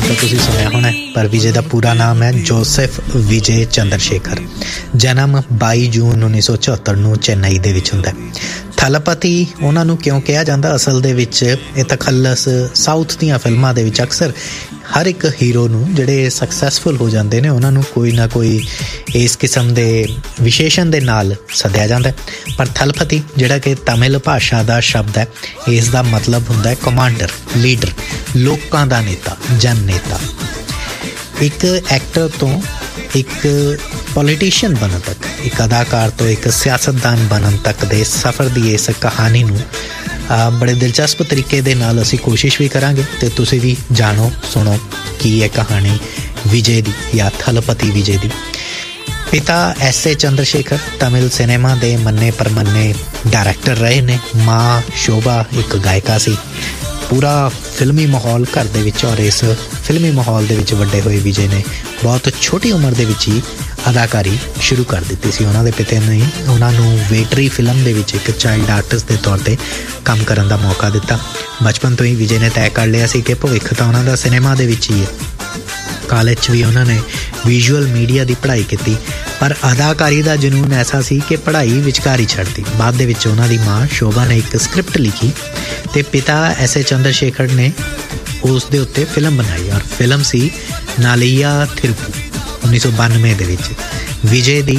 ਤਾਂ ਤੁਸੀਂ ਸੁਣਿਆ ਹੋਣਾ, ਪਰ ਵਿਜੇ ਦਾ ਪੂਰਾ ਨਾਮ ਹੈ ਜੋਸਫ ਵਿਜੇ ਚੰਦਰਸ਼ੇਖਰ। ਜਨਮ 22 ਜੂਨ 1974 ਨੂੰ ਚੇਨਈ ਦੇ ਵਿੱਚ ਹੁੰਦਾ। ਥਲਪਤੀ ਉਹਨਾਂ ਨੂੰ ਕਿਉਂ ਕਿਹਾ ਜਾਂਦਾ? ਅਸਲ ਦੇ ਵਿੱਚ ਇਹ ਤਖੱਲਸ ਸਾਊਥ ਦੀਆਂ ਫਿਲਮਾਂ ਦੇ ਵਿੱਚ ਅਕਸਰ ਹਰ ਇੱਕ ਹੀਰੋ ਨੂੰ ਜਿਹੜੇ ਸਕਸੈਸਫੁਲ ਹੋ ਜਾਂਦੇ ਨੇ ਉਹਨਾਂ ਨੂੰ ਕੋਈ ਨਾ ਕੋਈ ਇਸ ਕਿਸਮ ਦੇ ਵਿਸ਼ੇਸ਼ਣ ਦੇ ਨਾਲ ਸੱਦਿਆ ਜਾਂਦਾ। ਪਰ ਥਲਪਤੀ ਜਿਹੜਾ ਕਿ ਤਮਿਲ ਭਾਸ਼ਾ ਦਾ ਸ਼ਬਦ ਹੈ, ਇਸ ਦਾ ਮਤਲਬ ਹੁੰਦਾ ਹੈ ਕਮਾਂਡਰ, ਲੀਡਰ, ਲੋਕਾਂ ਦਾ ਨੇਤਾ, ਜਨ ਨੇਤਾ। ਇੱਕ ਐਕਟਰ ਤੋਂ ਇੱਕ ਪੋਲੀਟੀਸ਼ੀਅਨ ਬਣਨ ਤੱਕ, ਇੱਕ ਅਦਾਕਾਰ ਤੋਂ ਇੱਕ ਸਿਆਸਤਦਾਨ ਬਣਨ ਤੱਕ ਦੇ ਸਫ਼ਰ ਦੀ ਇਸ ਕਹਾਣੀ ਨੂੰ ਬੜੇ ਦਿਲਚਸਪ ਤਰੀਕੇ ਦੇ ਨਾਲ ਅਸੀਂ ਕੋਸ਼ਿਸ਼ ਵੀ ਕਰਾਂਗੇ ਅਤੇ ਤੁਸੀਂ ਵੀ ਜਾਣੋ, ਸੁਣੋ ਕੀ ਹੈ ਕਹਾਣੀ ਵਿਜੇ ਦੀ ਜਾਂ ਥਲਪਤੀ ਵਿਜੇ ਦੀ। ਪਿਤਾ ਐਸ.ਏ. ਚੰਦਰਸ਼ੇਖਰ ਤਮਿਲ ਸਿਨੇਮਾ ਦੇ ਮੰਨੇ ਪ੍ਰਮੰਨੇ ਡਾਇਰੈਕਟਰ ਰਹੇ ਨੇ। ਮਾਂ ਸ਼ੋਭਾ ਇੱਕ ਗਾਇਕਾ ਸੀ। ਪੂਰਾ ਫਿਲਮੀ ਮਾਹੌਲ ਘਰ ਦੇ ਵਿੱਚ, ਔਰ ਇਸ ਫਿਲਮੀ ਮਾਹੌਲ ਦੇ ਵਿੱਚ ਵੱਡੇ ਹੋਏ ਵਿਜੇ ਨੇ ਬਹੁਤ ਛੋਟੀ ਉਮਰ ਦੇ ਵਿੱਚ ਹੀ ਅਦਾਕਾਰੀ ਸ਼ੁਰੂ ਕਰ ਦਿੱਤੀ ਸੀ। ਉਹਨਾਂ ਦੇ ਪਿਤਾ ਨੇ ਉਹਨਾਂ ਨੂੰ ਵੇਟਰੀ ਫਿਲਮ ਦੇ ਵਿੱਚ ਇੱਕ ਚਾਈਲਡ ਆਰਟਿਸਟ ਦੇ ਤੌਰ 'ਤੇ ਕੰਮ ਕਰਨ ਦਾ ਮੌਕਾ ਦਿੱਤਾ। ਬਚਪਨ ਤੋਂ ਹੀ ਵਿਜੇ ਨੇ ਤੈਅ ਕਰ ਲਿਆ ਸੀ ਕਿ ਭਵਿੱਖ ਤਾਂ ਉਹਨਾਂ ਦਾ ਸਿਨੇਮਾ ਦੇ ਵਿੱਚ ਹੀ ਹੈ। ਕਾਲਜ 'ਚ ਵੀ ਉਹਨਾਂ ਨੇ ਵਿਜ਼ੂਅਲ ਮੀਡੀਆ ਦੀ ਪੜ੍ਹਾਈ ਕੀਤੀ, ਪਰ ਅਦਾਕਾਰੀ ਦਾ ਜਨੂੰਨ ਐਸਾ ਸੀ ਕਿ ਪੜ੍ਹਾਈ ਵਿਚਕਾਰ ਹੀ ਛੱਡਤੀ। ਬਾਅਦ ਦੇ ਵਿੱਚ ਉਹਨਾਂ ਦੀ ਮਾਂ ਸ਼ੋਭਾ ਨੇ ਇੱਕ ਸਕ੍ਰਿਪਟ ਲਿਖੀ ਅਤੇ ਪਿਤਾ ਐਸ.ਏ. ਚੰਦਰਸ਼ੇਖਰ ਨੇ ਉਸ ਦੇ ਉੱਤੇ ਫਿਲਮ ਬਣਾਈ, ਔਰ ਫਿਲਮ ਸੀ ਨਾਲੀਆ ਥਿਰਪੂ 1992 ਦੇ ਵਿੱਚ। ਵਿਜੇ ਦੀ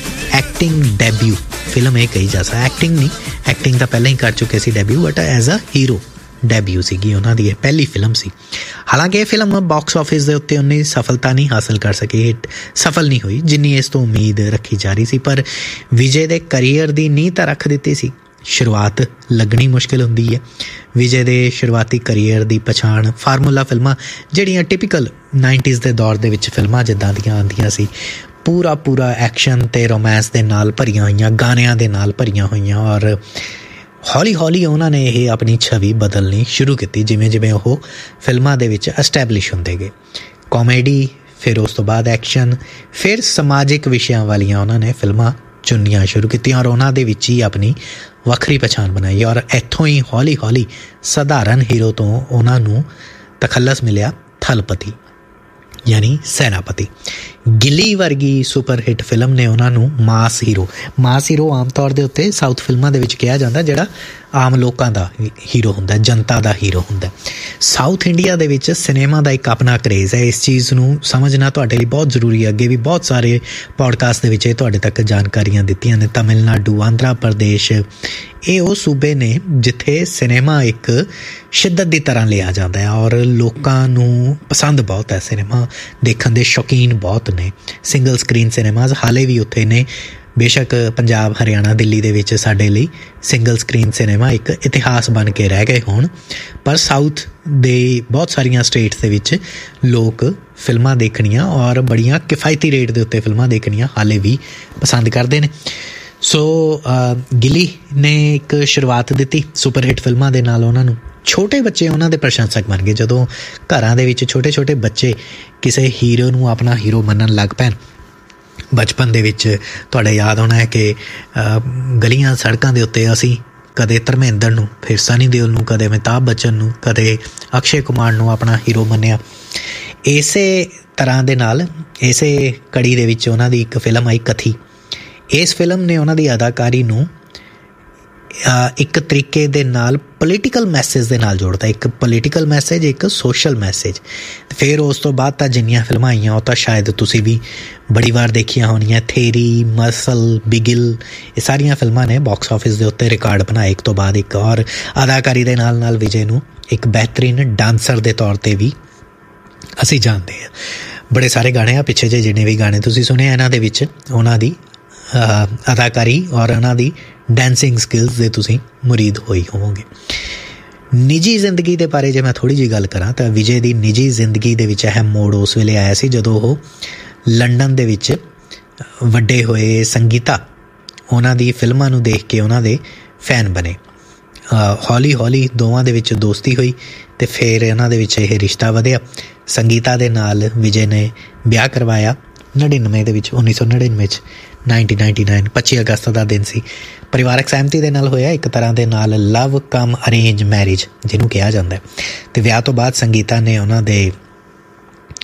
ਐਕਟਿੰਗ ਡੈਬਿਊ ਫਿਲਮ ਇਹ ਕਹੀ ਜਾ ਸਕਦਾ। ਐਕਟਿੰਗ ਨਹੀਂ, ਐਕਟਿੰਗ ਤਾਂ ਪਹਿਲਾਂ ਹੀ ਕਰ ਚੁੱਕੇ ਸੀ debut, but as a hero debut ਸੀਗੀ ਉਹਨਾਂ ਦੀ, ਇਹ ਪਹਿਲੀ ਫਿਲਮ ਸੀ। ਹਾਲਾਂਕਿ ਇਹ ਫਿਲਮ ਬਾਕਸ ਆਫਿਸ ਦੇ ਉੱਤੇ ਉਨੀ ਸਫਲਤਾ ਨਹੀਂ ਹਾਸਲ ਕਰ ਸਕੀ, ਹਿੱਟ ਸਫਲ ਨਹੀਂ ਹੋਈ ਜਿੰਨੀ ਇਸ ਤੋਂ ਉਮੀਦ ਰੱਖੀ ਜਾ ਰਹੀ ਸੀ। ਪਰ ਵਿਜੇ ਦੇ ਕਰੀਅਰ ਦੀ ਨੀਂਹ ਤਾਂ ਰੱਖ ਦਿੱਤੀ ਸੀ। ਸ਼ੁਰੂਆਤ ਲੱਗਣੀ ਮੁਸ਼ਕਿਲ ਹੁੰਦੀ ਹੈ। ਵਿਜੇ ਦੇ ਸ਼ੁਰੂਆਤੀ ਕਰੀਅਰ ਦੀ ਪਛਾਣ ਫਾਰਮੂਲਾ ਫਿਲਮਾਂ, ਜਿਹੜੀਆਂ ਟਿਪੀਕਲ 90s ਦੇ ਦੌਰ ਦੇ ਵਿੱਚ ਫਿਲਮਾਂ ਜਿੱਦਾਂ ਦੀਆਂ ਆਉਂਦੀਆਂ ਸੀ, ਪੂਰਾ ਐਕਸ਼ਨ ਅਤੇ ਰੋਮਾਂਸ ਦੇ ਨਾਲ ਭਰੀਆਂ ਹੋਈਆਂ, ਗਾਣਿਆਂ ਦੇ ਨਾਲ ਭਰੀਆਂ ਹੋਈਆਂ, ਔਰ ਹੌਲੀ ਹੌਲੀ ਉਹਨਾਂ ਨੇ ਇਹ ਆਪਣੀ ਛਵੀ ਬਦਲਣੀ ਸ਼ੁਰੂ ਕੀਤੀ ਜਿਵੇਂ ਜਿਵੇਂ ਉਹ ਫਿਲਮਾਂ ਦੇ ਵਿੱਚ ਐਸਟੈਬਲਿਸ਼ ਹੁੰਦੇ ਗਏ। ਕਾਮੇਡੀ, ਫਿਰ ਉਸ ਤੋਂ ਬਾਅਦ ਐਕਸ਼ਨ, ਫਿਰ ਸਮਾਜਿਕ ਵਿਸ਼ਿਆਂ ਵਾਲੀਆਂ ਉਹਨਾਂ ਨੇ ਫਿਲਮਾਂ ਚੁਣਨੀਆਂ ਸ਼ੁਰੂ ਕੀਤੀਆਂ, ਔਰ ਉਹਨਾਂ ਦੇ ਵਿੱਚ ਹੀ ਆਪਣੀ ਵੱਖਰੀ ਪਛਾਣ ਬਣਾਈ। ਔਰ ਇੱਥੋਂ ਹੀ ਹੌਲੀ ਹੌਲੀ ਸਧਾਰਨ ਹੀਰੋ ਤੋਂ ਉਹਨਾਂ ਨੂੰ ਤਖੱਲਸ ਮਿਲਿਆ ਥਲਪਤੀ, ਯਾਨੀ ਸੈਨਾਪਤੀ। ਗਿੱਲੀ ਵਰਗੀ ਸੁਪਰ ਹਿੱਟ ਫਿਲਮ ਨੇ ਉਹਨਾਂ ਨੂੰ ਮਾਸ ਹੀਰੋ ਆਮ ਤੌਰ ਦੇ ਉੱਤੇ ਸਾਊਥ ਫਿਲਮਾਂ ਦੇ ਵਿੱਚ ਕਿਹਾ ਜਾਂਦਾ, ਜਿਹੜਾ ਆਮ ਲੋਕਾਂ ਦਾ ਹੀਰੋ ਹੁੰਦਾ, ਜਨਤਾ ਦਾ ਹੀਰੋ ਹੁੰਦਾ। ਸਾਊਥ ਇੰਡੀਆ ਦੇ ਵਿੱਚ ਸਿਨੇਮਾ ਦਾ ਇੱਕ ਆਪਣਾ ਕਰੇਜ਼ ਹੈ। ਇਸ ਚੀਜ਼ ਨੂੰ ਸਮਝਣਾ ਤੁਹਾਡੇ ਲਈ ਬਹੁਤ ਜ਼ਰੂਰੀ ਹੈ। ਅੱਗੇ ਵੀ ਬਹੁਤ ਸਾਰੇ ਪੌਡਕਾਸਟ ਦੇ ਵਿੱਚ ਇਹ ਤੁਹਾਡੇ ਤੱਕ ਜਾਣਕਾਰੀਆਂ ਦਿੱਤੀਆਂ ਨੇ। ਤਮਿਲਨਾਡੂ, ਆਂਧਰਾ ਪ੍ਰਦੇਸ਼, ਇਹ ਉਹ ਸੂਬੇ ਨੇ ਜਿੱਥੇ ਸਿਨੇਮਾ ਇੱਕ ਸ਼ਿੱਦਤ ਦੀ ਤਰ੍ਹਾਂ ਲਿਆ ਜਾਂਦਾ ਹੈ, ਔਰ ਲੋਕਾਂ ਨੂੰ ਪਸੰਦ ਬਹੁਤ ਹੈ। ਸਿਨੇਮਾ ਦੇਖਣ ਦੇ ਸ਼ੌਕੀਨ ਬਹੁਤ ਨੇ। ਸਿੰਗਲ ਸਕਰੀਨ ਸਿਨੇਮਾਜ਼ ਹਾਲੇ ਵੀ ਉੱਥੇ ਨੇ। ਬੇਸ਼ੱਕ ਪੰਜਾਬ, ਹਰਿਆਣਾ, ਦਿੱਲੀ ਦੇ ਵਿੱਚ ਸਾਡੇ ਲਈ ਸਿੰਗਲ ਸਕਰੀਨ ਸਿਨੇਮਾ ਇੱਕ ਇਤਿਹਾਸ ਬਣ ਕੇ ਰਹਿ ਗਏ ਹੋਣ, ਪਰ ਸਾਊਥ ਦੇ ਬਹੁਤ ਸਾਰੀਆਂ ਸਟੇਟਸ ਦੇ ਵਿੱਚ ਲੋਕ ਫਿਲਮਾਂ ਦੇਖਣੀਆਂ ਔਰ ਬੜੀਆਂ ਕਿਫਾਇਤੀ ਰੇਟ ਦੇ ਉੱਤੇ ਫਿਲਮਾਂ ਦੇਖਣੀਆਂ ਹਾਲੇ ਵੀ ਪਸੰਦ ਕਰਦੇ ਨੇ। ਸੋ ਗਿੱਲੀ ਨੇ ਇੱਕ ਸ਼ੁਰੂਆਤ ਦਿੱਤੀ ਸੁਪਰ ਹਿੱਟ ਫਿਲਮਾਂ ਦੇ ਨਾਲ। ਉਹਨਾਂ ਨੂੰ ਛੋਟੇ ਬੱਚੇ ਉਹਨਾਂ ਦੇ ਪ੍ਰਸ਼ੰਸਕ ਬਣ ਗਏ। ਜਦੋਂ ਘਰਾਂ ਦੇ ਵਿੱਚ ਛੋਟੇ ਬੱਚੇ ਕਿਸੇ ਹੀਰੋ ਨੂੰ ਆਪਣਾ ਹੀਰੋ ਮੰਨਣ ਲੱਗ ਪੈਣ, ਬਚਪਨ ਦੇ ਵਿੱਚ ਤੁਹਾਡੇ ਯਾਦ ਹੋਣਾ ਹੈ ਕਿ ਗਲੀਆਂ ਸੜਕਾਂ ਦੇ ਉੱਤੇ ਅਸੀਂ ਕਦੇ ਧਰਮਿੰਦਰ ਨੂੰ, ਫਿਰ ਸਨੀ ਦਿਓਲ ਨੂੰ, ਕਦੇ ਅਮਿਤਾਭ ਬੱਚਨ ਨੂੰ, ਕਦੇ ਅਕਸ਼ੇ ਕੁਮਾਰ ਨੂੰ ਆਪਣਾ ਹੀਰੋ ਮੰਨਿਆ। ਇਸੇ ਤਰ੍ਹਾਂ ਦੇ ਨਾਲ ਇਸੇ ਕੜੀ ਦੇ ਵਿੱਚ ਉਹਨਾਂ ਦੀ ਇੱਕ ਫਿਲਮ ਆਈ ਕਥੀ। ਇਸ ਫਿਲਮ ਨੇ ਉਹਨਾਂ ਦੀ ਅਦਾਕਾਰੀ ਨੂੰ ਇੱਕ ਤਰੀਕੇ ਦੇ ਨਾਲ ਪੋਲੀਟੀਕਲ ਮੈਸੇਜ ਦੇ ਨਾਲ ਜੋੜਦਾ, ਇੱਕ ਪੋਲੀਟੀਕਲ ਮੈਸੇਜ, ਇੱਕ ਸੋਸ਼ਲ ਮੈਸੇਜ। ਫਿਰ ਉਸ ਤੋਂ ਬਾਅਦ ਤਾਂ ਜਿੰਨੀਆਂ ਫਿਲਮਾਂ ਆਈਆਂ ਉਹ ਤਾਂ ਸ਼ਾਇਦ ਤੁਸੀਂ ਵੀ ਬੜੀ ਵਾਰ ਦੇਖੀਆਂ ਹੋਣੀਆਂ। ਥੇਰੀ, ਮਸਲ, ਬਿਗਿਲ, ਇਹ ਸਾਰੀਆਂ ਫਿਲਮਾਂ ਨੇ ਬਾਕਸ ਆਫਿਸ ਦੇ ਉੱਤੇ ਰਿਕਾਰਡ ਬਣਾਏ ਇੱਕ ਤੋਂ ਬਾਅਦ ਇੱਕ। ਔਰ ਅਦਾਕਾਰੀ ਦੇ ਨਾਲ ਨਾਲ ਵਿਜੇ ਨੂੰ ਇੱਕ ਬਿਹਤਰੀਨ ਡਾਂਸਰ ਦੇ ਤੌਰ 'ਤੇ ਵੀ ਅਸੀਂ ਜਾਣਦੇ ਹਾਂ। ਬੜੇ ਸਾਰੇ ਗਾਣੇ ਆ, ਪਿੱਛੇ ਜਿਹੇ ਜਿੰਨੇ ਵੀ ਗਾਣੇ ਤੁਸੀਂ ਸੁਣੇ ਇਹਨਾਂ ਦੇ ਵਿੱਚ ਉਹਨਾਂ ਦੀ ਅਦਾਕਾਰੀ ਔਰ ਉਹਨਾਂ ਦੀ ਡੈਂਸਿੰਗ ਸਕਿੱਲਸ ਦੇ ਤੁਸੀਂ ਮੁਰੀਦ ਹੋਈ ਹੋਵੋਗੇ। ਨਿੱਜੀ ਜ਼ਿੰਦਗੀ ਦੇ ਬਾਰੇ ਜੇ ਮੈਂ ਥੋੜ੍ਹੀ ਜਿਹੀ ਗੱਲ ਕਰਾਂ ਤਾਂ ਵਿਜੇ ਦੀ ਨਿੱਜੀ ਜ਼ਿੰਦਗੀ ਦੇ ਵਿੱਚ ਅਹਿਮ ਮੋੜ ਉਸ ਵੇਲੇ ਆਇਆ ਸੀ ਜਦੋਂ ਉਹ ਲੰਡਨ ਦੇ ਵਿੱਚ ਵੱਡੇ ਹੋਏ ਸੰਗੀਤਾ ਉਹਨਾਂ ਦੀ ਫਿਲਮਾਂ ਨੂੰ ਦੇਖ ਕੇ ਉਹਨਾਂ ਦੇ ਫੈਨ ਬਣੇ। ਹੌਲੀ ਹੌਲੀ ਦੋਵਾਂ ਦੇ ਵਿੱਚ ਦੋਸਤੀ ਹੋਈ ਅਤੇ ਫਿਰ ਇਹਨਾਂ ਦੇ ਵਿੱਚ ਇਹ ਰਿਸ਼ਤਾ ਵਧਿਆ। ਸੰਗੀਤਾ ਦੇ ਨਾਲ ਵਿਜੇ ਨੇ ਵਿਆਹ ਕਰਵਾਇਆ 1999 ਦੇ ਵਿੱਚ, 1999 'ਚ 1999 25 ਅਗਸਤ ਦਾ ਦਿਨ ਸੀ। ਪਰਿਵਾਰਕ ਸਹਿਮਤੀ ਦੇ ਨਾਲ ਹੋਇਆ, ਇੱਕ ਤਰ੍ਹਾਂ ਦੇ ਨਾਲ ਲਵ ਕਮ ਅਰੇਂਜ ਮੈਰਿਜ ਜਿਹਨੂੰ ਕਿਹਾ ਜਾਂਦਾ ਹੈ। ਅਤੇ ਵਿਆਹ ਤੋਂ ਬਾਅਦ ਸੰਗੀਤਾ ਨੇ ਉਹਨਾਂ ਦੇ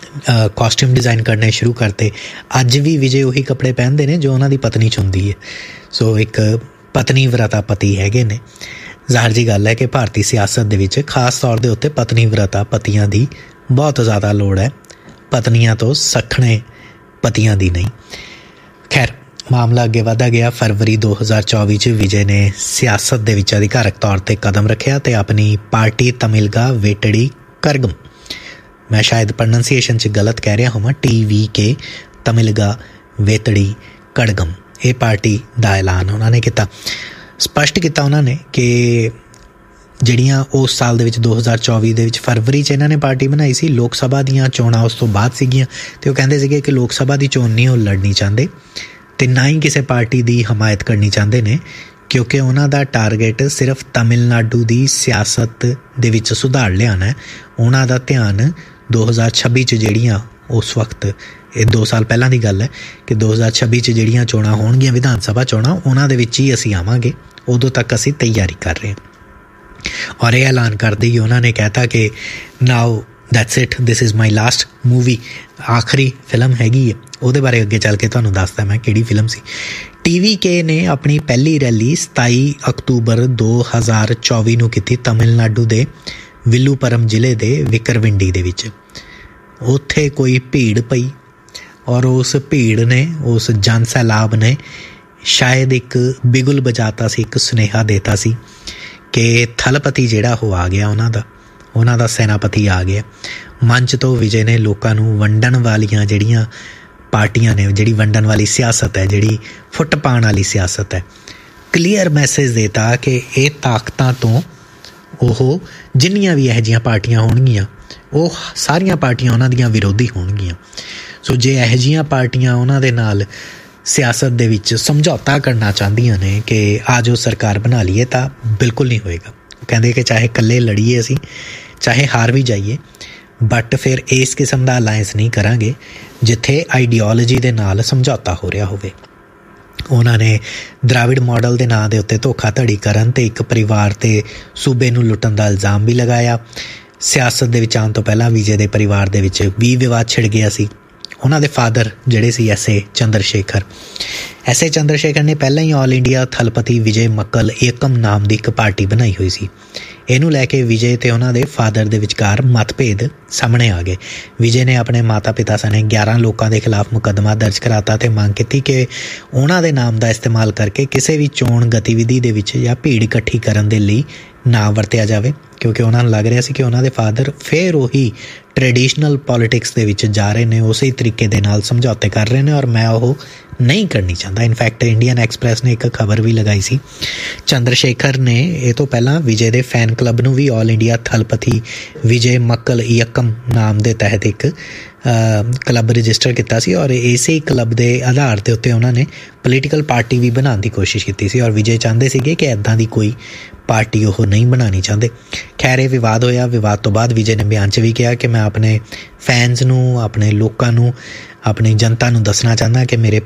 ਕਾਸਟਿਊਮ ਡਿਜ਼ਾਈਨ ਕਰਨੇ ਸ਼ੁਰੂ ਕਰਤੇ। ਅੱਜ ਵੀ ਵਿਜੇ ਉਹੀ ਕੱਪੜੇ ਪਹਿਨਦੇ ਨੇ ਜੋ ਉਹਨਾਂ ਦੀ ਪਤਨੀ ਚੁਣਦੀ ਹੈ। ਸੋ ਇੱਕ ਪਤਨੀ ਵਰਤਾ ਪਤੀ ਹੈਗੇ ਨੇ। ਜ਼ਾਹਰ ਜੀ ਗੱਲ ਹੈ ਕਿ ਭਾਰਤੀ ਸਿਆਸਤ ਦੇ ਵਿੱਚ ਖਾਸ ਤੌਰ ਦੇ ਉੱਤੇ ਪਤਨੀ ਵਰਤਾ ਪਤੀਆਂ ਦੀ ਬਹੁਤ ਜ਼ਿਆਦਾ ਲੋੜ ਹੈ, ਪਤਨੀਆਂ ਤੋਂ ਸੱਖਣੇ ਪਤੀਆਂ ਦੀ ਨਹੀਂ। ਖੈਰ, ਮਾਮਲਾ ਅੱਗੇ ਵਧਦਾ ਗਿਆ। ਫਰਵਰੀ 2024 'ਚ ਵਿਜੇ ਨੇ ਸਿਆਸਤ ਦੇ ਵਿੱਚ ਅਧਿਕਾਰਕ ਤੌਰ 'ਤੇ ਕਦਮ ਰੱਖਿਆ ਅਤੇ ਆਪਣੀ ਪਾਰਟੀ ਤਮਿਲਗਾ ਵੇਟੜੀ ਕਰਗਮ, ਮੈਂ ਸ਼ਾਇਦ ਪ੍ਰੋਨੰਸੀਏਸ਼ਨ 'ਚ ਗਲਤ ਕਹਿ ਰਿਹਾ ਹੋਵਾਂ, TVK ਤਮਿਲਗਾ ਵੇਤੜੀ ਕੜਗਮ, ਇਹ ਪਾਰਟੀ ਦਾ ਐਲਾਨ ਉਹਨਾਂ ਨੇ ਕੀਤਾ। ਸਪਸ਼ਟ ਕੀਤਾ ਉਹਨਾਂ ਨੇ ਕਿ ਜਿਹੜੀਆਂ ਉਸ ਸਾਲ ਦੇ ਵਿੱਚ 2024 ਦੇ ਵਿੱਚ ਫਰਵਰੀ 'ਚ ਇਹਨਾਂ ਨੇ ਪਾਰਟੀ ਬਣਾਈ ਸੀ, ਲੋਕ ਸਭਾ ਦੀਆਂ ਚੋਣਾਂ ਉਸ ਤੋਂ ਬਾਅਦ ਸੀਗੀਆਂ ਅਤੇ ਉਹ ਕਹਿੰਦੇ ਸੀਗੇ ਕਿ ਲੋਕ ਸਭਾ ਦੀ ਚੋਣ ਨਹੀਂ ਉਹ ਲੜਨੀ ਚਾਹੁੰਦੇ ਅਤੇ ਨਾ ਹੀ ਕਿਸੇ ਪਾਰਟੀ ਦੀ ਹਮਾਇਤ ਕਰਨੀ ਚਾਹੁੰਦੇ ਨੇ, ਕਿਉਂਕਿ ਉਹਨਾਂ ਦਾ ਟਾਰਗੇਟ ਸਿਰਫ ਤਮਿਲਨਾਡੂ ਦੀ ਸਿਆਸਤ ਦੇ ਵਿੱਚ ਸੁਧਾਰ ਲਿਆਉਣਾ ਹੈ। ਉਹਨਾਂ ਦਾ ਧਿਆਨ 2026 'ਚ ਜਿਹੜੀਆਂ ਉਸ ਵਕਤ, ਇਹ 2 ਸਾਲ ਪਹਿਲਾਂ ਦੀ ਗੱਲ ਹੈ ਕਿ 2026 'ਚ ਜਿਹੜੀਆਂ ਚੋਣਾਂ ਹੋਣਗੀਆਂ ਵਿਧਾਨ ਸਭਾ ਚੋਣਾਂ, ਉਹਨਾਂ ਦੇ ਵਿੱਚ ਹੀ ਅਸੀਂ ਆਵਾਂਗੇ, ਉਦੋਂ ਤੱਕ ਅਸੀਂ ਤਿਆਰੀ ਕਰ ਰਹੇ ਹਾਂ। ਔਰ ਇਹ ਐਲਾਨ ਕਰਦੇ ਹੀ ਉਹਨਾਂ ਨੇ ਕਹਿਤਾ ਕਿ ਨਾਓ that's it, this is my last movie, ਆਖਰੀ ਫਿਲਮ ਹੈਗੀ ਹੈ। ਉਹਦੇ ਬਾਰੇ ਅੱਗੇ ਚੱਲ ਕੇ ਤੁਹਾਨੂੰ ਦੱਸਦਾ ਮੈਂ ਕਿਹੜੀ ਫਿਲਮ ਸੀ। TVK ਨੇ ਆਪਣੀ ਪਹਿਲੀ ਰੈਲੀ 27 ਅਕਤੂਬਰ 2024 ਨੂੰ ਕੀਤੀ ਤਮਿਲਨਾਡੂ ਦੇ ਵਿਲੂਪਰਮ ਜ਼ਿਲ੍ਹੇ ਦੇ ਵਿਕਰਵਿੰਡੀ ਦੇ ਵਿੱਚ। ਉੱਥੇ ਕੋਈ ਭੀੜ ਪਈ ਔਰ ਉਸ ਭੀੜ ਨੇ, ਉਸ ਜਨ ਸੈਲਾਬ ਨੇ ਸ਼ਾਇਦ ਇੱਕ ਬਿਗੁਲ ਵਜਾਤਾ ਸੀ, ਇੱਕ ਸੁਨੇਹਾ ਦੇਤਾ ਸੀ ਕਿ ਥਲਪਤੀ ਜਿਹੜਾ ਉਹ ਆ ਗਿਆ, ਉਹਨਾਂ ਦਾ ਸੈਨਾਪਤੀ ਆ ਗਿਆ। ਮੰਚ ਤੋਂ ਵਿਜੇ ਨੇ ਲੋਕਾਂ ਨੂੰ ਵੰਡਣ ਵਾਲੀਆਂ ਜਿਹੜੀਆਂ ਪਾਰਟੀਆਂ ਨੇ, ਜਿਹੜੀ ਵੰਡਣ ਵਾਲੀ ਸਿਆਸਤ ਹੈ, ਜਿਹੜੀ ਫੁੱਟ ਪਾਉਣ ਵਾਲੀ ਸਿਆਸਤ ਹੈ, ਕਲੀਅਰ ਮੈਸੇਜ ਦੇਤਾ ਕਿ ਇਹ ਤਾਕਤਾਂ ਤੋਂ ਉਹ ਜਿੰਨੀਆਂ ਵੀ ਇਹੋ ਜਿਹੀਆਂ ਪਾਰਟੀਆਂ ਹੋਣਗੀਆਂ, ਉਹ ਸਾਰੀਆਂ ਪਾਰਟੀਆਂ ਉਹਨਾਂ ਦੀਆਂ ਵਿਰੋਧੀ ਹੋਣਗੀਆਂ। ਸੋ ਜੇ ਇਹੋ ਜਿਹੀਆਂ ਪਾਰਟੀਆਂ ਉਹਨਾਂ ਦੇ ਨਾਲ ਸਿਆਸਤ ਦੇ ਵਿੱਚ ਸਮਝੌਤਾ ਕਰਨਾ ਚਾਹੁੰਦੀਆਂ ਨੇ ਕਿ ਆ ਜੋ ਸਰਕਾਰ ਬਣਾ ਲਈਏ, ਤਾਂ ਬਿਲਕੁਲ ਨਹੀਂ ਹੋਏਗਾ। ਕਹਿੰਦੇ ਕਿ ਚਾਹੇ ਇਕੱਲੇ ਲੜੀਏ ਅਸੀਂ, ਚਾਹੇ ਹਾਰ ਵੀ ਜਾਈਏ, ਬਟ ਫਿਰ ਇਸ ਕਿਸਮ ਦਾ ਅਲਾਇੰਸ ਨਹੀਂ ਕਰਾਂਗੇ ਜਿੱਥੇ ਆਈਡੀਓਲੋਜੀ ਦੇ ਨਾਲ ਸਮਝੌਤਾ ਹੋ ਰਿਹਾ ਹੋਵੇ। ਉਹਨਾਂ ਨੇ ਦਰਾਵਿੜ ਮਾਡਲ ਦੇ ਨਾਂ ਦੇ ਉੱਤੇ ਧੋਖਾਧੜੀ ਕਰਨ ਅਤੇ ਇੱਕ ਪਰਿਵਾਰ ਤੇ ਸੂਬੇ ਨੂੰ ਲੁੱਟਣ ਦਾ ਇਲਜ਼ਾਮ ਵੀ ਲਗਾਇਆ। ਸਿਆਸਤ ਦੇ ਵਿੱਚ ਆਉਣ ਤੋਂ ਪਹਿਲਾਂ ਵਿਜੇ ਦੇ ਪਰਿਵਾਰ ਦੇ ਵਿੱਚ ਵੀ ਵਿਵਾਦ ਛਿੜ ਗਿਆ ਸੀ। ਉਹਨਾਂ ਦੇ ਫਾਦਰ ਜਿਹੜੇ ਸੀ ਐਸ.ਏ. ਚੰਦਰਸ਼ੇਖਰ ਨੇ ਪਹਿਲਾਂ ਹੀ ਆਲ ਇੰਡੀਆ ਥਲਪਤੀ ਵਿਜੇ ਮੱਕਲ ਏਕਮ ਨਾਮ ਦੀ ਇੱਕ ਪਾਰਟੀ ਬਣਾਈ ਹੋਈ ਸੀ। ਇਹਨੂੰ ਲੈ ਕੇ ਵਿਜੇ ਅਤੇ ਉਹਨਾਂ ਦੇ ਫਾਦਰ ਦੇ ਵਿਚਕਾਰ ਮਤਭੇਦ ਸਾਹਮਣੇ ਆ ਗਏ। ਵਿਜੇ ਨੇ ਆਪਣੇ ਮਾਤਾ ਪਿਤਾ ਸਣੇ 11 ਲੋਕਾਂ ਦੇ ਖਿਲਾਫ ਮੁਕੱਦਮਾ ਦਰਜ ਕਰਾਤਾ ਅਤੇ ਮੰਗ ਕੀਤੀ ਕਿ ਉਹਨਾਂ ਦੇ ਨਾਮ ਦਾ ਇਸਤੇਮਾਲ ਕਰਕੇ ਕਿਸੇ ਵੀ ਚੋਣ ਗਤੀਵਿਧੀ ਦੇ ਵਿੱਚ ਜਾਂ ਭੀੜ ਇਕੱਠੀ ਕਰਨ ਦੇ ਲਈ ਨਾ ਵਰਤਿਆ ਜਾਵੇ, ਕਿਉਂਕਿ ਉਹਨਾਂ ਨੂੰ ਲੱਗ ਰਿਹਾ ਸੀ ਕਿ ਉਹਨਾਂ ਦੇ ਫਾਦਰ ਫਿਰ ਉਹੀ ਟ੍ਰੈਡੀਸ਼ਨਲ ਪੋਲੀਟਿਕਸ ਦੇ ਵਿੱਚ ਜਾ ਰਹੇ ਨੇ, ਉਸੇ ਤਰੀਕੇ ਦੇ ਨਾਲ ਸਮਝੌਤੇ ਕਰ ਰਹੇ ਨੇ ਔਰ ਮੈਂ ਉਹ ਨਹੀਂ ਕਰਨੀ ਚਾਹੁੰਦਾ। ਇਨਫੈਕਟ ਇੰਡੀਅਨ ਐਕਸਪ੍ਰੈਸ ਨੇ ਇੱਕ ਖਬਰ ਵੀ ਲਗਾਈ ਸੀ। ਚੰਦਰਸ਼ੇਖਰ ਨੇ ਇਹ ਤੋਂ ਪਹਿਲਾਂ ਵਿਜੇ ਦੇ ਫੈਨ ਕਲੱਬ ਨੂੰ ਵੀ ਆਲ ਇੰਡੀਆ ਥਲਪਤੀ ਵਿਜੇ ਮੱਕਲ ਈਅਕਮ ਨਾਮ ਦੇ ਤਹਿਤ ਇੱਕ ਕਲੱਬ ਰਜਿਸਟਰ ਕੀਤਾ ਸੀ ਔਰ ਇਸੇ ਕਲੱਬ ਦੇ ਆਧਾਰ ਦੇ ਉੱਤੇ ਉਹਨਾਂ ਨੇ ਪੋਲੀਟੀਕਲ ਪਾਰਟੀ ਵੀ ਬਣਾਉਣ ਦੀ ਕੋਸ਼ਿਸ਼ ਕੀਤੀ ਸੀ ਔਰ ਵਿਜੇ ਚਾਹੁੰਦੇ ਸੀਗੇ ਕਿ ਇੱਦਾਂ ਦੀ ਕੋਈ ਪਾਰਟੀ ਉਹ ਨਹੀਂ ਬਣਾਉਣੀ ਚਾਹੁੰਦੇ। ਖੈਰ, ਇਹ ਵਿਵਾਦ ਹੋਇਆ। ਵਿਵਾਦ ਤੋਂ ਬਾਅਦ ਵਿਜੇ ਨੇ ਬਿਆਨ 'ਚ ਵੀ ਕਿਹਾ ਕਿ ਮੈਂ ਆਪਣੇ ਫੈਨਸ ਨੂੰ, ਆਪਣੇ ਲੋਕਾਂ ਨੂੰ, ਆਪਣੀ ਜਨਤਾ ਨੂੰ ਦੱਸਣਾ ਚਾਹੁੰਦਾ ਕਿ ਮੇਰੇ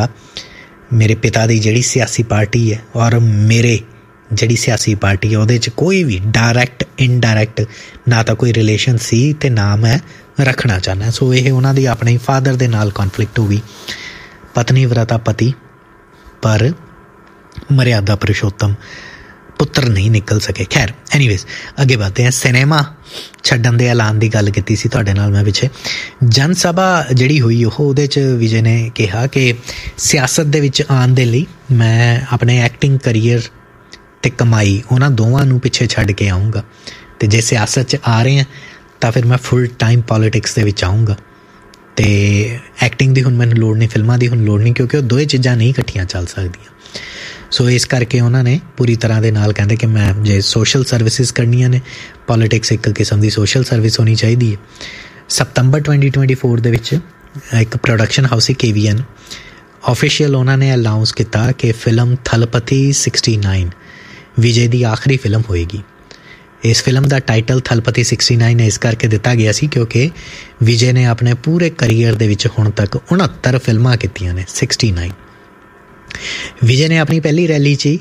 ਪਿਤਾ ਦੀ ਜਿਹੜੀ ਸਿਆਸੀ ਪਾਰਟੀ ਹੈ ਔਰ ਮੇਰੇ ਜਿਹੜੀ ਸਿਆਸੀ ਪਾਰਟੀ ਹੈ ਉਹਦੇ 'ਚ ਕੋਈ ਵੀ ਡਾਇਰੈਕਟ ਇਨਡਾਇਰੈਕਟ ਨਾ ਤਾਂ ਕੋਈ ਰਿਲੇਸ਼ਨ ਸੀ ਅਤੇ ਨਾ ਮੈਂ ਰੱਖਣਾ ਚਾਹੁੰਦਾ। ਸੋ ਇਹ ਉਹਨਾਂ ਦੀ ਆਪਣੇ ਫਾਦਰ ਦੇ ਨਾਲ ਕੌਨਫਲਿਕਟ ਹੋ ਗਈ। ਪਤਨੀ ਵਰਤਾ ਪਤੀ ਪਰ ਮਰਿਆਦਾ ਪੁਰਸ਼ੋਤਮ ਪੁੱਤਰ ਨਹੀਂ ਨਿਕਲ ਸਕੇ। ਖੈਰ, ਐਨੀਵੇਜ਼ ਅੱਗੇ ਵਧਦੇ ਹਾਂ। ਸਿਨੇਮਾ ਛੱਡਣ ਦੇ ਐਲਾਨ ਦੀ ਗੱਲ ਕੀਤੀ ਸੀ ਤੁਹਾਡੇ ਨਾਲ ਮੈਂ ਪਿੱਛੇ। ਜਨ ਸਭਾ ਜਿਹੜੀ ਹੋਈ ਉਹਦੇ 'ਚ ਵਿਜੇ ਨੇ ਕਿਹਾ ਕਿ ਸਿਆਸਤ ਦੇ ਵਿੱਚ ਆਉਣ ਦੇ ਲਈ ਮੈਂ ਆਪਣੇ ਐਕਟਿੰਗ ਕਰੀਅਰ ਅਤੇ ਕਮਾਈ ਉਹਨਾਂ ਦੋਵਾਂ ਨੂੰ ਪਿੱਛੇ ਛੱਡ ਕੇ ਆਊਂਗਾ ਅਤੇ ਜੇ ਸਿਆਸਤ 'ਚ ਆ ਰਹੇ ਹਾਂ ਤਾਂ ਫਿਰ ਮੈਂ ਫੁੱਲ ਟਾਈਮ ਪੋਲੀਟਿਕਸ ਦੇ ਵਿੱਚ ਆਊਂਗਾ ਅਤੇ ਐਕਟਿੰਗ ਦੀ ਹੁਣ ਮੈਨੂੰ ਲੋੜ ਨਹੀਂ, ਫਿਲਮਾਂ ਦੀ ਹੁਣ ਲੋੜ ਨਹੀਂ, ਕਿਉਂਕਿ ਉਹ ਦੋਵੇਂ ਚੀਜ਼ਾਂ ਨਹੀਂ ਇਕੱਠੀਆਂ ਚੱਲ ਸਕਦੀਆਂ। ਸੋ ਇਸ ਕਰਕੇ ਉਹਨਾਂ ਨੇ ਪੂਰੀ ਤਰ੍ਹਾਂ ਦੇ ਨਾਲ ਕਹਿੰਦੇ ਕਿ ਮੈਂ ਜੇ ਸੋਸ਼ਲ ਸਰਵਿਸਿਜ਼ ਕਰਨੀਆਂ ਨੇ, ਪੋਲੀਟਿਕਸ ਇੱਕ ਕਿਸਮ ਦੀ ਸੋਸ਼ਲ ਸਰਵਿਸ ਹੋਣੀ ਚਾਹੀਦੀ ਹੈ। ਸਤੰਬਰ 2024 ਦੇ ਵਿੱਚ ਇੱਕ ਪ੍ਰੋਡਕਸ਼ਨ ਹਾਊਸ ਸੀ KVN, ਆਫੀਸ਼ੀਅਲ ਉਹਨਾਂ ਨੇ ਅਨਾਊਂਸ ਕੀਤਾ ਕਿ ਫਿਲਮ ਥਲਪਤੀ 69 ਵਿਜੇ ਦੀ ਆਖਰੀ ਫਿਲਮ ਹੋਏਗੀ। ਇਸ ਫਿਲਮ ਦਾ ਟਾਈਟਲ ਥਲਪਤੀ 69 ਇਸ ਕਰਕੇ ਦਿੱਤਾ ਗਿਆ ਸੀ ਕਿਉਂਕਿ ਵਿਜੇ ਨੇ ਆਪਣੇ ਪੂਰੇ ਕਰੀਅਰ ਦੇ ਵਿੱਚ ਹੁਣ ਤੱਕ 69 ਫਿਲਮਾਂ ਕੀਤੀਆਂ ਨੇ। 69 ਵਿਜੇ ਨੇ ਆਪਣੀ ਪਹਿਲੀ ਰੈਲੀ 'ਚ ਹੀ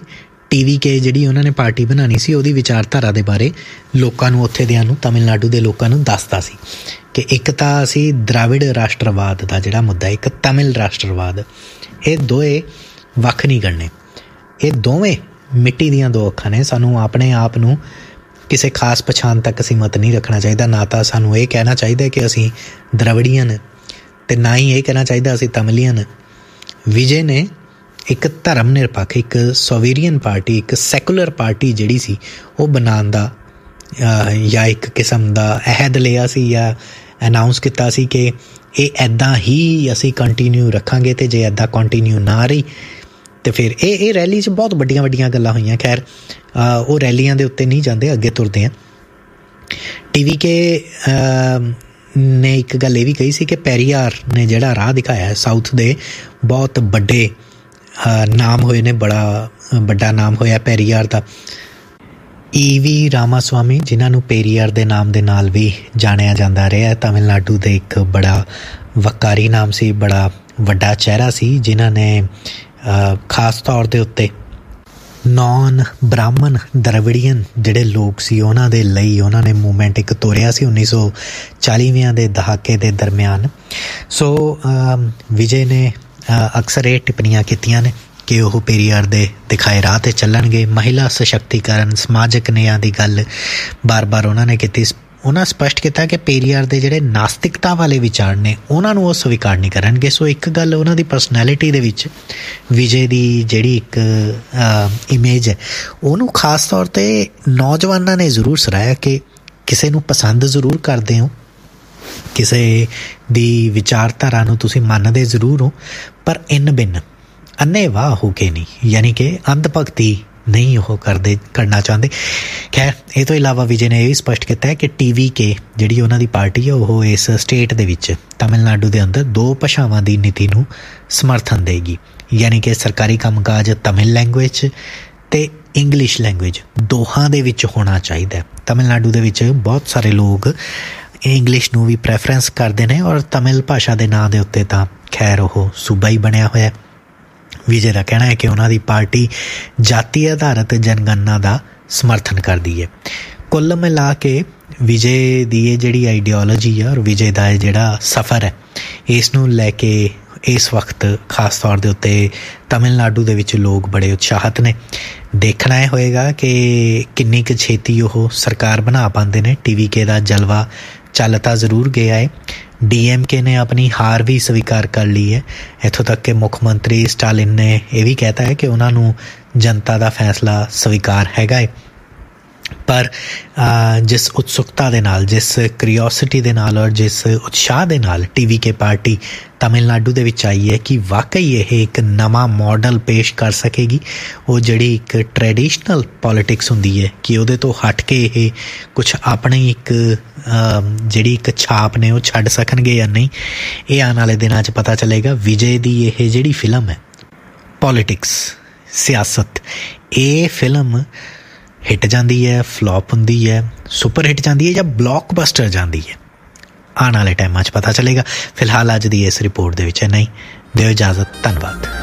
TVK ਜਿਹੜੀ ਉਹਨਾਂ ਨੇ ਪਾਰਟੀ ਬਣਾਉਣੀ ਸੀ ਉਹਦੀ ਵਿਚਾਰਧਾਰਾ ਦੇ ਬਾਰੇ ਲੋਕਾਂ ਨੂੰ ਉੱਥੇ ਦਿਆਂ ਨੂੰ ਤਮਿਲਨਾਡੂ ਦੇ ਲੋਕਾਂ ਨੂੰ ਦੱਸਦਾ ਸੀ ਕਿ ਇੱਕ ਤਾਂ ਅਸੀਂ ਦ੍ਰਾਵਿੜ ਰਾਸ਼ਟਰਵਾਦ ਦਾ ਜਿਹੜਾ ਮੁੱਦਾ, ਇੱਕ ਤਮਿਲ ਰਾਸ਼ਟਰਵਾਦ, ਇਹ ਦੋਏ ਵੱਖ ਨਹੀਂ ਕਰਨੇ। ਇਹ ਦੋਵੇਂ ਮਿੱਟੀ ਦੀਆਂ ਦੋ ਅੱਖਾਂ ਨੇ। ਸਾਨੂੰ ਆਪਣੇ ਆਪ ਨੂੰ ਕਿਸੇ ਖਾਸ ਪਛਾਣ ਤੱਕ ਸੀਮਤ ਨਹੀਂ ਰੱਖਣਾ ਚਾਹੀਦਾ। ਨਾ ਤਾਂ ਸਾਨੂੰ ਇਹ ਕਹਿਣਾ ਚਾਹੀਦਾ ਕਿ ਅਸੀਂ ਦ੍ਰਵਿੜੀਅਨ ਅਤੇ ਨਾ ਹੀ ਇਹ ਕਹਿਣਾ ਚਾਹੀਦਾ ਅਸੀਂ ਤਮਿਲੀਅਨ। ਵਿਜੇ ਨੇ ਇੱਕ ਧਰਮ ਨਿਰਪੱਖ, ਇੱਕ ਸੋਵੇਰੀਅਨ ਪਾਰਟੀ, ਇੱਕ ਸੈਕੂਲਰ ਪਾਰਟੀ ਜਿਹੜੀ ਸੀ ਉਹ ਬਣਾਉਣ ਦਾ ਜਾਂ ਇੱਕ ਕਿਸਮ ਦਾ ਅਹਿਦ ਲਿਆ ਸੀ ਜਾਂ ਅਨਾਊਂਸ ਕੀਤਾ ਸੀ ਕਿ ਇਹ ਇੱਦਾਂ ਹੀ ਅਸੀਂ ਕੰਟੀਨਿਊ ਰੱਖਾਂਗੇ ਅਤੇ ਜੇ ਇੱਦਾਂ ਕੰਟੀਨਿਊ ਨਾ ਰਹੀ ਅਤੇ ਫਿਰ ਇਹ ਰੈਲੀ 'ਚ ਬਹੁਤ ਵੱਡੀਆਂ ਵੱਡੀਆਂ ਗੱਲਾਂ ਹੋਈਆਂ। ਖੈਰ ਉਹ ਰੈਲੀਆਂ ਦੇ ਉੱਤੇ ਨਹੀਂ ਜਾਂਦੇ, ਅੱਗੇ ਤੁਰਦੇ ਹਾਂ। TVK ਨੇ ਇੱਕ ਗੱਲ ਇਹ ਵੀ ਕਹੀ ਸੀ ਕਿ ਪੈਰੀਆਰ ਨੇ ਜਿਹੜਾ ਰਾਹ ਦਿਖਾਇਆ ਸਾਊਥ ਦੇ ਬਹੁਤ ਵੱਡੇ ਨਾਮ ਹੋਏ ਨੇ, ਬੜਾ ਵੱਡਾ ਨਾਮ ਹੋਇਆ ਪੈਰੀਆਰ ਦਾ। EV ਰਾਮਾਸਵਾਮੀ, ਜਿਨ੍ਹਾਂ ਨੂੰ ਪੇਰੀਆਰ ਦੇ ਨਾਮ ਦੇ ਨਾਲ ਵੀ ਜਾਣਿਆ ਜਾਂਦਾ ਰਿਹਾ, ਤਮਿਲਨਾਡੂ ਦੇ ਇੱਕ ਬੜਾ ਵੱਕਾਰੀ ਨਾਮ ਸੀ, ਬੜਾ ਵੱਡਾ ਚਿਹਰਾ ਸੀ, ਜਿਨ੍ਹਾਂ ਨੇ ਖਾਸ ਤੌਰ ਦੇ ਉੱਤੇ ਨੌਨ ਬ੍ਰਾਹਮਣ ਦ੍ਰਵਿੜੀਅਨ ਜਿਹੜੇ ਲੋਕ ਸੀ ਉਹਨਾਂ ਦੇ ਲਈ ਉਹਨਾਂ ਨੇ ਮੂਵਮੈਂਟ ਇੱਕ ਤੋਰਿਆ ਸੀ 1940 ਦੇ ਦਹਾਕੇ ਦੇ ਦਰਮਿਆਨ। ਸੋ ਵਿਜੇ ਨੇ ਅਕਸਰ ਇਹ ਟਿੱਪਣੀਆਂ ਕੀਤੀਆਂ ਨੇ ਕਿ ਉਹ ਪੇਰੀਆਰ ਦੇ ਦਿਖਾਏ ਰਾਹ 'ਤੇ ਚੱਲਣਗੇ। ਮਹਿਲਾ ਸਸ਼ਕਤੀਕਰਨ, ਸਮਾਜਿਕ ਨਿਆਂ ਦੀ ਗੱਲ ਬਾਰ-ਬਾਰ ਉਹਨਾਂ ਨੇ ਕੀਤੀ। ਉਹਨਾਂ ਸਪਸ਼ਟ ਕੀਤਾ ਕਿ ਪੇਰੀਆਰ ਦੇ ਜਿਹੜੇ ਨਾਸਤਿਕਤਾ ਵਾਲੇ ਵਿਚਾਰ ਨੇ ਉਹਨਾਂ ਨੂੰ ਉਹ ਸਵੀਕਾਰ ਨਹੀਂ ਕਰਨਗੇ। ਸੋ ਇੱਕ ਗੱਲ ਉਹਨਾਂ ਦੀ ਪਰਸਨੈਲਿਟੀ ਦੇ ਵਿੱਚ ਵਿਜੇ ਦੀ ਜਿਹੜੀ ਇੱਕ ਇਮੇਜ ਹੈ ਉਹਨੂੰ ਖਾਸ ਤੌਰ 'ਤੇ ਨੌਜਵਾਨਾਂ ਨੇ ਜ਼ਰੂਰ ਸਰਾਹਿਆ ਕਿ ਕਿਸੇ ਨੂੰ ਪਸੰਦ ਜ਼ਰੂਰ ਕਰਦੇ ਹੋ, ਕਿਸੇ ਦੀ ਵਿਚਾਰਧਾਰਾ ਨੂੰ ਤੁਸੀਂ ਮੰਨਦੇ ਜ਼ਰੂਰ ਹੋ, ਪਰ ਇੰਨ ਬਿੰਨ ਅੰਨ੍ਹੇਵਾਹ ਹੋ ਕੇ ਨਹੀਂ, ਯਾਨੀ ਕਿ ਅੰਧ ਭਗਤੀ ਨਹੀਂ ਉਹ ਕਰਨਾ ਚਾਹੁੰਦੇ। ਖੈਰ ਇਹ ਤੋਂ ਇਲਾਵਾ ਵਿਜੇ ਨੇ ਇਹ ਵੀ ਸਪਸ਼ਟ ਕੀਤਾ ਹੈ ਕਿ TVK ਜਿਹੜੀ ਉਹਨਾਂ ਦੀ ਪਾਰਟੀ ਹੈ ਉਹ ਇਸ ਸਟੇਟ ਦੇ ਵਿੱਚ ਤਮਿਲਨਾਡੂ ਦੇ ਅੰਦਰ ਦੋ ਭਾਸ਼ਾਵਾਂ ਦੀ ਨੀਤੀ ਨੂੰ ਸਮਰਥਨ ਦੇਗੀ, ਯਾਨੀ ਕਿ ਸਰਕਾਰੀ ਕੰਮਕਾਜ ਤਮਿਲ ਲੈਂਗੁਏਜ ਅਤੇ ਇੰਗਲਿਸ਼ ਲੈਂਗੁਏਜ ਦੋਹਾਂ ਦੇ ਵਿੱਚ ਹੋਣਾ ਚਾਹੀਦਾ। ਤਮਿਲਨਾਡੂ ਦੇ ਵਿੱਚ ਬਹੁਤ ਸਾਰੇ ਲੋਕ ਇੰਗਲਿਸ਼ ਨੂੰ ਵੀ ਪ੍ਰੈਫਰੈਂਸ ਕਰਦੇ ਨੇ ਔਰ ਤਮਿਲ ਭਾਸ਼ਾ ਦੇ ਨਾਂ ਦੇ ਉੱਤੇ ਤਾਂ ਖੈਰ ਉਹ ਸੂਬਾ ਹੀ ਬਣਿਆ ਹੋਇਆ। ਵਿਜੇ ਦਾ ਕਹਿਣਾ ਹੈ ਕਿ ਉਹਨਾਂ ਦੀ ਪਾਰਟੀ ਜਾਤੀ ਆਧਾਰਿਤ ਜਨਗਣਨਾ ਦਾ ਸਮਰਥਨ ਕਰਦੀ ਹੈ। ਕੁੱਲ ਮਿਲਾ ਕੇ ਵਿਜੇ ਦੀ ਇਹ ਜਿਹੜੀ ਆਈਡੀਓਲੋਜੀ ਹੈ ਔਰ ਵਿਜੇ ਦਾ ਇਹ ਜਿਹੜਾ ਸਫ਼ਰ ਹੈ, ਇਸ ਨੂੰ ਲੈ ਕੇ ਇਸ ਵਕਤ ਖਾਸ ਤੌਰ ਦੇ ਉੱਤੇ ਤਮਿਲਨਾਡੂ ਦੇ ਵਿੱਚ ਲੋਕ ਬੜੇ ਉਤਸ਼ਾਹਿਤ ਨੇ। ਦੇਖਣਾ ਇਹ ਹੋਏਗਾ ਕਿ ਕਿੰਨੀ ਕੁ ਛੇਤੀ ਉਹ ਸਰਕਾਰ ਬਣਾ ਪਾਉਂਦੇ ਨੇ। TVK ਦਾ ਜਲਵਾ ਚੱਲ ਤਾਂ ਜ਼ਰੂਰ ਗਿਆ ਹੈ। DMK ਨੇ ਆਪਣੀ ਹਾਰ ਵੀ ਸਵੀਕਾਰ ਕਰ ਲਈ ਹੈ। ਇੱਥੋਂ ਤੱਕ ਕਿ ਮੁੱਖ ਮੰਤਰੀ ਸਟਾਲਿਨ ਨੇ ਇਹ ਵੀ ਕਹਿਤਾ ਹੈ ਕਿ ਉਹਨਾਂ ਨੂੰ ਜਨਤਾ ਦਾ ਫੈਸਲਾ ਸਵੀਕਾਰ ਹੈਗਾ ਹੈ। ਪਰ ਜਿਸ ਉਤਸੁਕਤਾ ਦੇ ਨਾਲ, ਜਿਸ ਕਰਿਓਸਿਟੀ ਦੇ ਨਾਲ ਔਰ ਜਿਸ ਉਤਸ਼ਾਹ ਦੇ ਨਾਲ TVK ਪਾਰਟੀ ਤਮਿਲਨਾਡੂ ਦੇ ਵਿੱਚ ਆਈ ਹੈ ਕਿ ਵਾਕਈ ਇਹ ਇੱਕ ਨਵਾਂ ਮਾਡਲ ਪੇਸ਼ ਕਰ ਸਕੇਗੀ। ਉਹ ਜਿਹੜੀ ਇੱਕ ਟ੍ਰੈਡੀਸ਼ਨਲ ਪੋਲੀਟਿਕਸ ਹੁੰਦੀ ਹੈ ਕਿ ਉਹਦੇ ਤੋਂ ਹਟ ਕੇ ਇਹ ਕੁਛ ਆਪਣੀ ਇੱਕ ਜਿਹੜੀ ਇੱਕ ਛਾਪ ਨੇ ਉਹ ਛੱਡ ਸਕਣਗੇ ਜਾਂ ਨਹੀਂ, ਇਹ ਆਉਣ ਵਾਲੇ ਦਿਨਾਂ 'ਚ ਪਤਾ ਚੱਲੇਗਾ। ਵਿਜੇ ਦੀ ਇਹ ਜਿਹੜੀ ਫਿਲਮ ਹੈ ਪੋਲੀਟਿਕਸ, ਸਿਆਸਤ, ਇਹ ਫਿਲਮ ਹਿੱਟ ਜਾਂਦੀ ਹੈ, ਫਲੋਪ ਹੁੰਦੀ ਹੈ, ਸੁਪਰ ਹਿੱਟ ਜਾਂਦੀ ਹੈ ਜਾਂ ਬਲੌਕਬਸਟਰ ਜਾਂਦੀ ਹੈ, ਆਉਣ ਵਾਲੇ ਟਾਈਮਾਂ 'ਚ ਪਤਾ ਚੱਲੇਗਾ। ਫਿਲਹਾਲ ਅੱਜ ਦੀ ਇਸ ਰਿਪੋਰਟ ਦੇ ਵਿੱਚ ਨਹੀਂ, ਦਿਓ ਇਜਾਜ਼ਤ, ਧੰਨਵਾਦ।